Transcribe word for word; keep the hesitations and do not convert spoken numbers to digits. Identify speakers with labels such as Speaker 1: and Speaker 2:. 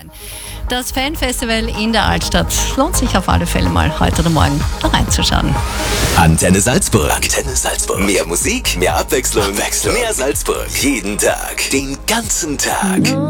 Speaker 1: sein. Das Fanfestival in der Altstadt lohnt sich auf alle Fälle mal heute oder morgen da reinzuschauen.
Speaker 2: Antenne Salzburg. Antenne Salzburg. Mehr Musik, mehr Abwechslung, Abwechslung. Mehr Salzburg. Jeden Tag. Den ganzen Tag.